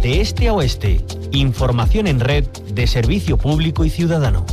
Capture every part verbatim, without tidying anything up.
de este a oeste. Información en red de Servicio Público y Ciudadano.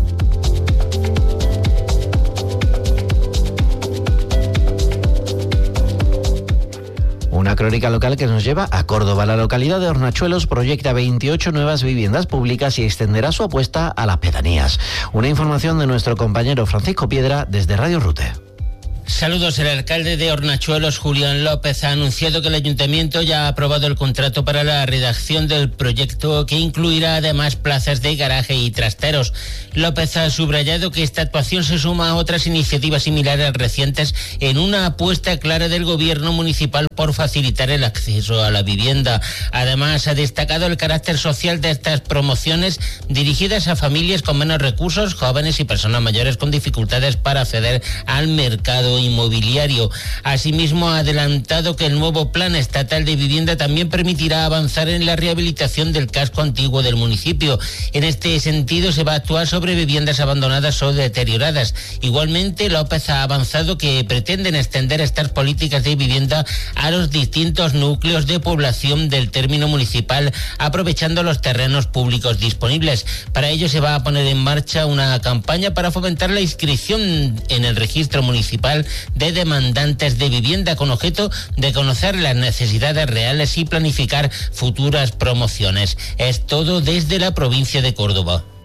Una crónica local que nos lleva a Córdoba. La localidad de Hornachuelos proyecta veintiocho nuevas viviendas públicas y extenderá su apuesta a las pedanías. Una información de nuestro compañero Francisco Piedra desde Radio Rute. Saludos. El alcalde de Hornachuelos, Julián López, ha anunciado que el ayuntamiento ya ha aprobado el contrato para la redacción del proyecto, que incluirá además plazas de garaje y trasteros. López ha subrayado que esta actuación se suma a otras iniciativas similares recientes en una apuesta clara del gobierno municipal por facilitar el acceso a la vivienda. Además, ha destacado el carácter social de estas promociones dirigidas a familias con menos recursos, jóvenes y personas mayores con dificultades para acceder al mercado inmobiliario. Asimismo, ha adelantado que el nuevo Plan Estatal de Vivienda también permitirá avanzar en la rehabilitación del casco antiguo del municipio. En este sentido, se va a actuar sobre viviendas abandonadas o deterioradas. Igualmente, López ha avanzado que pretenden extender estas políticas de vivienda a los distintos núcleos de población del término municipal, aprovechando los terrenos públicos disponibles. Para ello, se va a poner en marcha una campaña para fomentar la inscripción en el registro municipal de demandantes de vivienda, con objeto de conocer las necesidades reales y planificar futuras promociones. Es todo desde la provincia de Córdoba.